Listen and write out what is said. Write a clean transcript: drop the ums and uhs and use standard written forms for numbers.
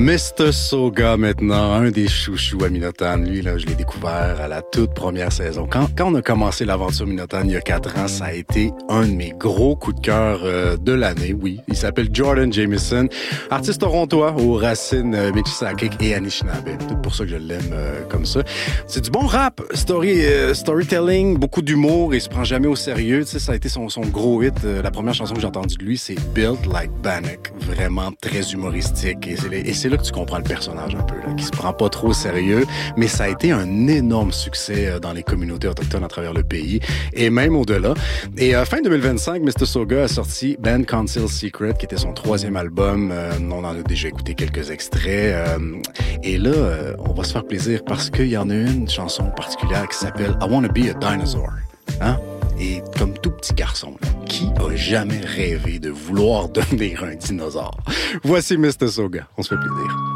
Mr. Soga, maintenant, un des chouchous à Minotan. Lui, là, je l'ai découvert à la toute première saison. Quand on a commencé l'aventure Minotan il y a 4 ans, ça a été un de mes gros coups de cœur de l'année, oui. Il s'appelle Jordan Jameson, artiste torontois aux racines Mississauga et Anishinaabe. C'est pour ça que je l'aime comme ça. C'est du bon rap, storytelling, beaucoup d'humour, et il se prend jamais au sérieux. Tu sais, ça a été son gros hit. La première chanson que j'ai entendue de lui, c'est Built Like Bannock. Vraiment très humoristique. Et c'est là que tu comprends le personnage un peu, là, qui se prend pas trop au sérieux, mais ça a été un énorme succès dans les communautés autochtones à travers le pays, et même au-delà. Et fin 2025, Mr. Soga a sorti Band Council Secret, qui était son 3e album. On en a déjà écouté quelques extraits. Et là, on va se faire plaisir parce qu'il y en a une chanson particulière qui s'appelle I Wanna Be a Dinosaur. Hein? Et comme tout petit garçon, là, qui a jamais rêvé de vouloir devenir un dinosaure? Voici Mr. Soga. On se fait plaisir.